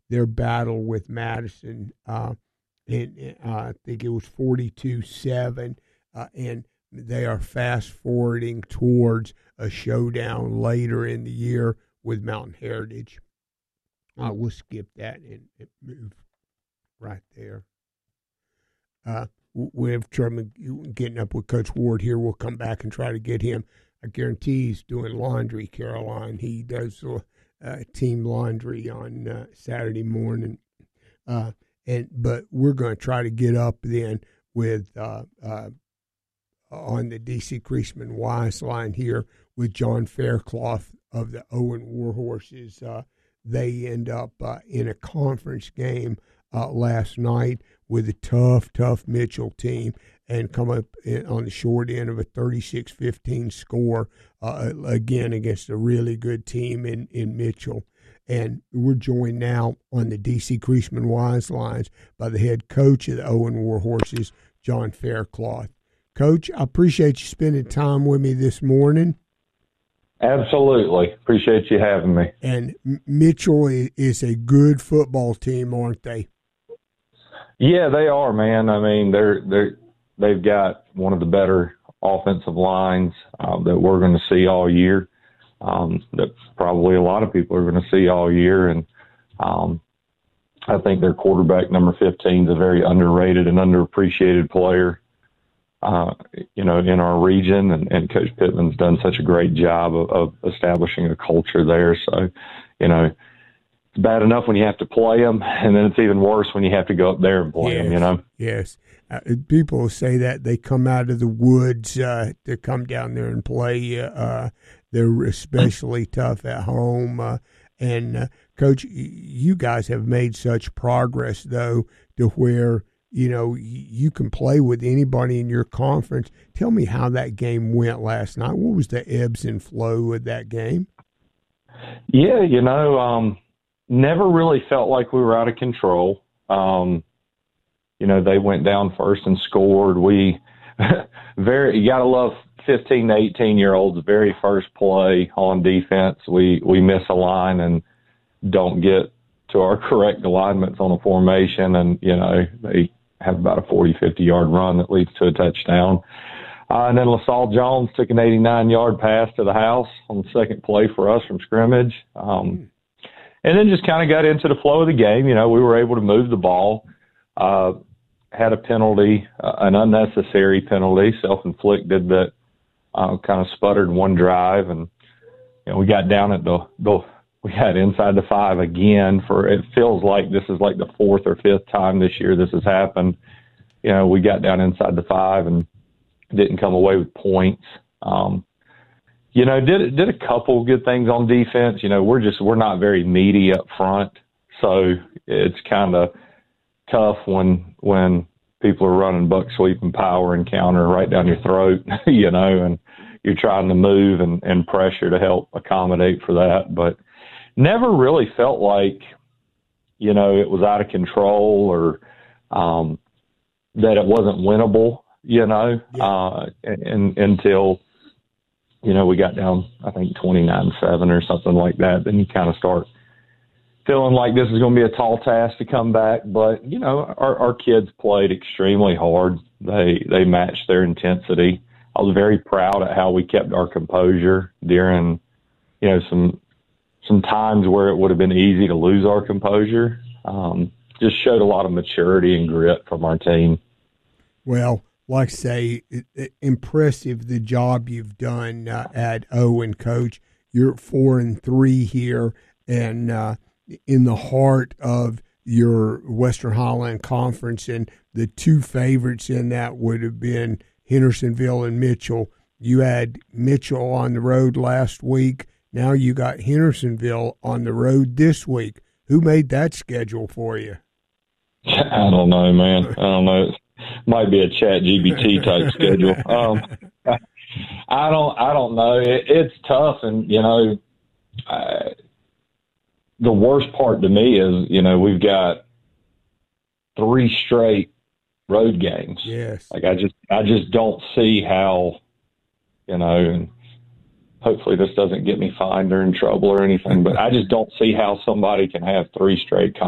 their battle with Madison. I think it was 42-7, and they are fast forwarding towards a showdown later in the year with Mountain Heritage. We'll skip that and move right there. We have trouble getting up with Coach Ward here. We'll come back and try to get him. I guarantee he's doing laundry, Caroline. He does team laundry on Saturday morning. But we're going to try to get up then with on the DC Creasman Wise line here with John Fairclough of the Owen Warhorses. They end up in a conference game last night with a tough Mitchell team and come up on the short end of a 36-15 score, again against a really good team in Mitchell. And we're joined now on the DC Creasman Wise lines by the head coach of the Owen Warhorses, John Fairclough. Coach, I appreciate you spending time with me this morning. Absolutely. Appreciate you having me. And Mitchell is a good football team, aren't they? Yeah, they are, man. I mean, they've got one of the better offensive lines that we're going to see all year. That probably a lot of people are going to see all year. And I think their quarterback, number 15, is a very underrated and underappreciated player, in our region. And Coach Pittman's done such a great job of establishing a culture there. So, it's bad enough when you have to play them, and then it's even worse when you have to go up there and play them, Yes. People say that they come out of the woods to come down there and play. They're especially tough at home. Coach, you guys have made such progress, though, to where, you can play with anybody in your conference. Tell me how that game went last night. What was the ebbs and flow of that game? Yeah, never really felt like we were out of control. They went down first and scored. You got to love 15 to 18-year-olds. Very first play on defense, we miss a line and don't get to our correct alignments on the formation. And, they have about a 40, 50-yard run that leads to a touchdown. And then LaSalle Jones took an 89-yard pass to the house on the second play for us from scrimmage. And then just kind of got into the flow of the game. We were able to move the ball, had a penalty, an unnecessary penalty, self-inflicted, that kind of sputtered one drive. And, we got down at we got inside the 5 again it feels like this is like the 4th or 5th time this year this has happened. We got down inside the 5 and didn't come away with points. Did a couple good things on defense. We're not very meaty up front, so it's kind of tough when people are running buck sweep and power and counter right down your throat, and you're trying to move and pressure to help accommodate for that. But never really felt like, it was out of control or that it wasn't winnable, until we got down, I think, 29-7 or something like that. Then you kind of start feeling like this is going to be a tall task to come back. But, our kids played extremely hard. They matched their intensity. I was very proud at how we kept our composure during, some times where it would have been easy to lose our composure. Just showed a lot of maturity and grit from our team. Well, like I say, impressive the job you've done at Owen, Coach. You're 4-3 here, and in the heart of your Western Highland Conference, and the two favorites in that would have been Hendersonville and Mitchell. You had Mitchell on the road last week. Now you got Hendersonville on the road this week. Who made that schedule for you? I don't know, man. I don't know. It might be a ChatGPT type schedule. I don't know. It's tough, and the worst part to me is we've got 3 straight road games. Yes. Like I just don't see how, and hopefully this doesn't get me fined or in trouble or anything, but I just don't see how somebody can have 3 straight